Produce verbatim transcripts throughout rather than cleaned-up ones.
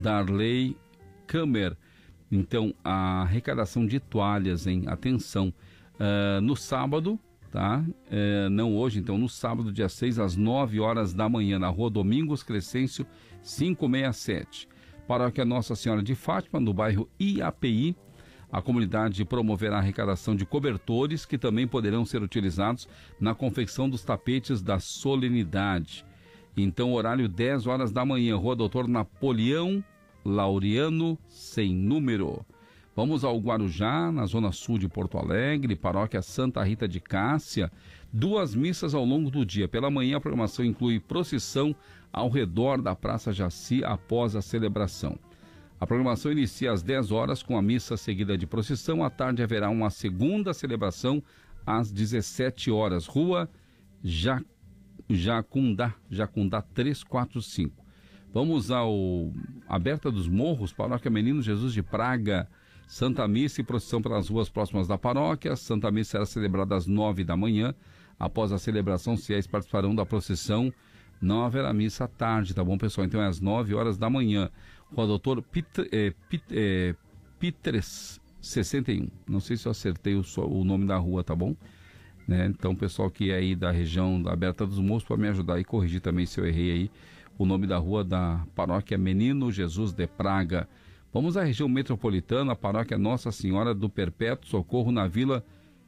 Darley Kamer. Então, a arrecadação de toalhas, hein? Atenção, uh, no sábado, tá? Uh, não hoje, então, no sábado, dia seis, às nove horas da manhã, na rua Domingos Crescêncio, quinhentos e sessenta e sete. Paróquia Nossa Senhora de Fátima, no bairro I A P I. A comunidade promoverá a arrecadação de cobertores que também poderão ser utilizados na confecção dos tapetes da solenidade. Então, horário dez horas da manhã, rua Doutor Napoleão Laureano, sem número. Vamos ao Guarujá, na zona sul de Porto Alegre, paróquia Santa Rita de Cássia. Duas missas ao longo do dia. Pela manhã, a programação inclui procissão ao redor da Praça Jaci após a celebração. A programação inicia às dez horas com a missa seguida de procissão. À tarde haverá uma segunda celebração às dezessete horas. Rua ja, Jacundá, Jacundá trezentos e quarenta e cinco. Vamos ao Aberta dos Morros, paróquia Menino Jesus de Praga. Santa Missa e procissão pelas ruas próximas da paróquia. Santa Missa será celebrada às nove da manhã. Após a celebração, os fiéis participarão da procissão. Não haverá missa à tarde, tá bom, pessoal? Então é às nove horas da manhã. Rua Doutor Pitre, é, Pit, é, Pitres sessenta e um. Não sei se eu acertei o, o nome da rua, tá bom? Né? Então, pessoal que é aí da região da Aberta dos Morros, pode me ajudar e corrigir também se eu errei aí o nome da rua da paróquia Menino Jesus de Praga. Vamos à região metropolitana, a paróquia Nossa Senhora do Perpétuo Socorro na Vila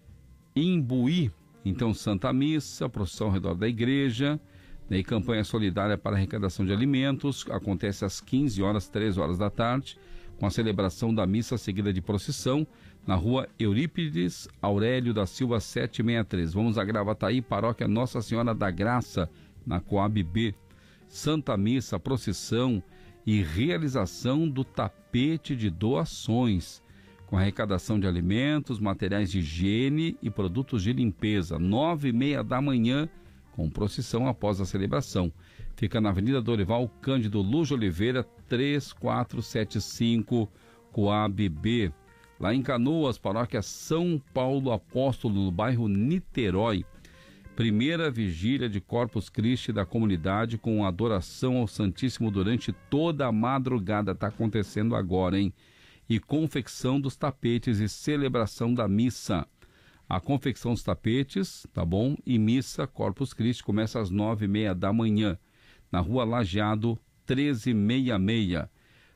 Imbuí. Então, Santa Missa, procissão ao redor da igreja. E campanha solidária para arrecadação de alimentos, acontece às quinze horas, três horas da tarde, com a celebração da missa seguida de procissão, na rua Eurípides Aurélio da Silva setecentos e sessenta e três. Vamos a Gravataí, paróquia Nossa Senhora da Graça, na Coab B. Santa Missa, procissão e realização do tapete de doações, com arrecadação de alimentos, materiais de higiene e produtos de limpeza, nove e meia da manhã, com procissão após a celebração. Fica na Avenida Dorival Cândido Luz de Oliveira, três quatro sete cinco, Coab B. Lá em Canoas, paróquia São Paulo Apóstolo, no bairro Niterói. Primeira vigília de Corpus Christi da comunidade, com adoração ao Santíssimo durante toda a madrugada. Está acontecendo agora, hein? E confecção dos tapetes e celebração da missa. A confecção dos tapetes, tá bom? E missa Corpus Christi começa às nove e meia da manhã, na rua Lajeado trezentos e sessenta e seis.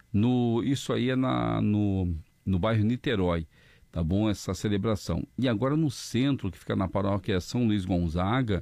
No, isso aí é na, no, no bairro Niterói, tá bom? Essa celebração. E agora no centro, que fica na paróquia São Luís Gonzaga,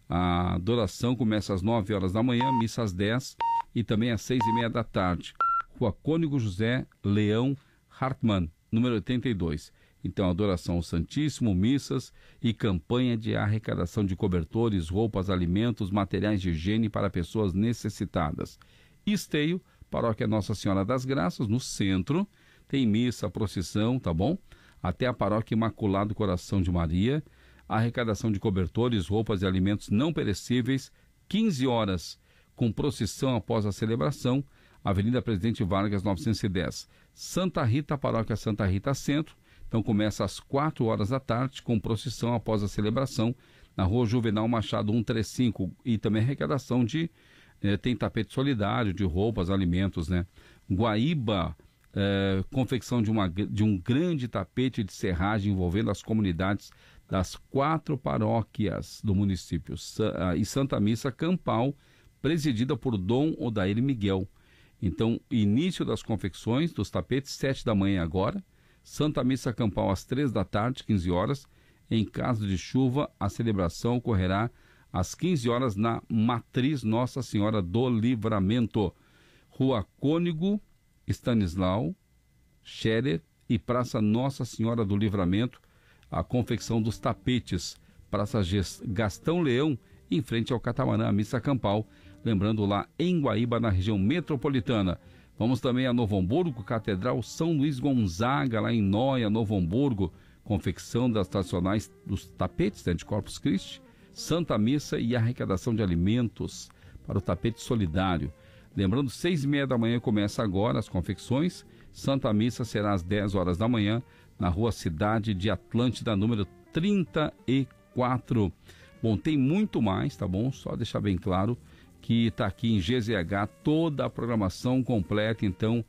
a adoração começa às nove horas da manhã, missa às dez e também às seis e meia da tarde. Rua Cônigo José Leão Hartmann, número oitenta e dois. Então, adoração ao Santíssimo, missas e campanha de arrecadação de cobertores, roupas, alimentos, materiais de higiene para pessoas necessitadas. Esteio, paróquia Nossa Senhora das Graças, no centro, tem missa, procissão, tá bom? Até a paróquia Imaculado Coração de Maria, arrecadação de cobertores, roupas e alimentos não perecíveis, quinze horas, com procissão após a celebração, Avenida Presidente Vargas, novecentos e dez. Santa Rita, paróquia Santa Rita Centro. Então começa às quatro horas da tarde, com procissão após a celebração, na rua Juvenal Machado cento e trinta e cinco, e também arrecadação de, eh, tem tapete solidário, de roupas, alimentos, né? Guaíba, eh, confecção de, uma, de um grande tapete de serragem envolvendo as comunidades das quatro paróquias do município, Sa- e Santa Missa Campal, presidida por Dom Odair Miguel. Então, início das confecções dos tapetes, sete da manhã agora, Santa Missa Campal às três da tarde, quinze horas. Em caso de chuva, a celebração ocorrerá às quinze horas na Matriz Nossa Senhora do Livramento. Rua Cônigo Stanislau Scherer e Praça Nossa Senhora do Livramento, a confecção dos tapetes. Praça Gastão Leão, em frente ao Catamarã, a Missa Campal. Lembrando, lá em Guaíba, na região metropolitana. Vamos também a Novo Hamburgo, Catedral São Luís Gonzaga, lá em Nóia, Novo Hamburgo, confecção das tradicionais dos tapetes, né, de Corpus Christi, Santa Missa e arrecadação de alimentos para o tapete solidário. Lembrando, seis e meia da manhã começa agora as confecções. Santa Missa será às dez horas da manhã, na rua Cidade de Atlântida, número trinta e quatro. Bom, tem muito mais, tá bom? Só deixar bem claro que está aqui em G Z H, toda a programação completa, então,